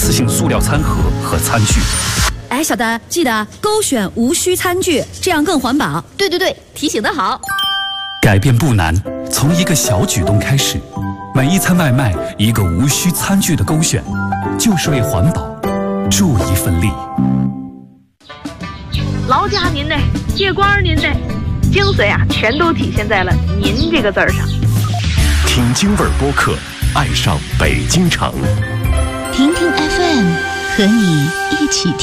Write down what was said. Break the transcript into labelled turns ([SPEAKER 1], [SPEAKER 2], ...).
[SPEAKER 1] 次性塑料餐盒和餐具。
[SPEAKER 2] 哎，小的，记得勾选无需餐具，这样更环保。
[SPEAKER 3] 对，提醒得好。
[SPEAKER 1] 改变不难，从一个小举动开始。每一餐外卖一个无需餐具的勾选，就是为环保助一份力。
[SPEAKER 4] 劳驾您呢，借光您呢，精髓啊，全都体现在了“您”这个字儿上。
[SPEAKER 5] 听京味儿播客，爱上北京城。
[SPEAKER 3] 听听 FM， 和你一起听。